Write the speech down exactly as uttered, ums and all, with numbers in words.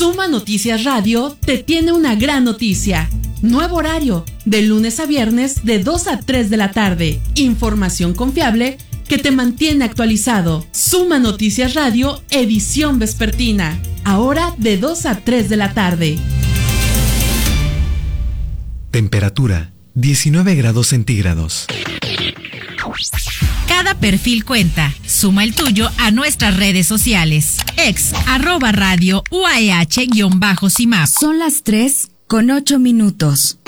Suma Noticias Radio te tiene una gran noticia. Nuevo horario, de lunes a viernes de dos a tres de la tarde. Información confiable que te mantiene actualizado. Suma Noticias Radio, edición vespertina. Ahora de dos a tres de la tarde. Temperatura diecinueve grados centígrados. Cada perfil cuenta. Suma el tuyo a nuestras redes sociales. Ex, arroba radio, U A E H, guión bajo, C I M A P. Son las tres con ocho minutos.